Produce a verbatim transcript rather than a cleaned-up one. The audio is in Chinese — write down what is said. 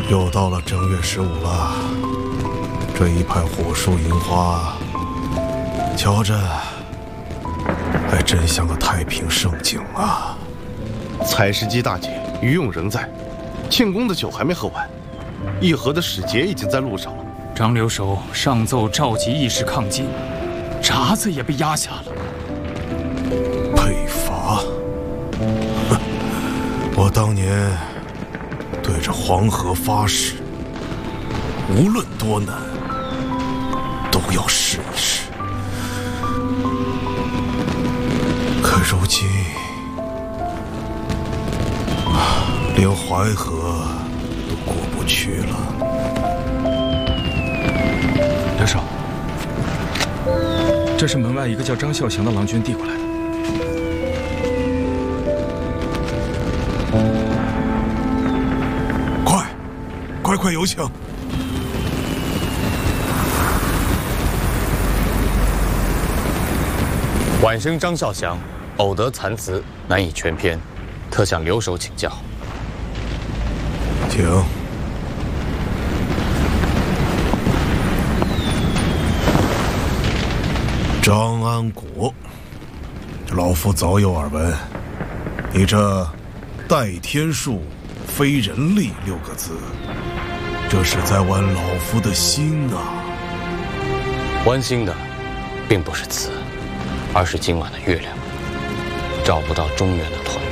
又到了正月十五了，这一派火树银花，瞧着还真像个太平盛景啊！ 采石矶大捷，余勇仍在，庆功的酒还没喝完，议和的使节已经在路上了。 张留守上奏召集议事抗金，闸子也被压下了。 北伐，我当年对着黄河发誓，无论多难，都要试一试。可如今，连淮河都过不去了。 留守，这是门外一个叫张孝祥的郎君递过来的。 快，快快有请！ 晚生张孝祥偶得残词，难以全篇，特向留守请教。 请。张安国，老夫早有耳闻，你这“代天术，非人力”六个字，这是在剜老夫的心啊！ 剜心的，并不是词，而是今晚的月亮，照不到中原的团。